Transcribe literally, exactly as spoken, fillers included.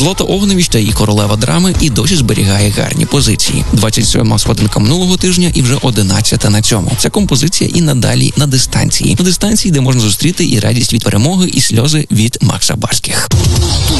Злата Огневіч та її королева драми і досі зберігає гарні позиції. двадцять сьома сходинка минулого тижня і вже одинадцята на цьому. Ця композиція і надалі на дистанції. На дистанції, де можна зустріти і радість від перемоги, і сльози від Макса Барських.